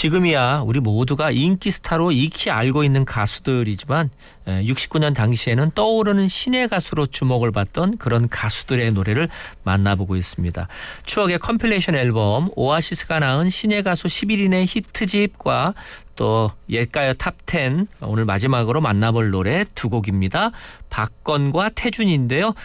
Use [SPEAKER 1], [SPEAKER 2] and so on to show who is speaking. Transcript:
[SPEAKER 1] 지금이야 우리 모두가 인기 스타로 익히 알고 있는 가수들이지만 69년 당시에는 떠오르는 신의 가수로 주목을 받던 그런 가수들의 노래를 만나보고 있습니다. 추억의 컴필레이션 앨범 오아시스가 낳은 신의 가수 11인의 히트집과 또 옛가요 탑10 오늘 마지막으로 만나볼 노래 두 곡입니다. 박건과 태준인데요.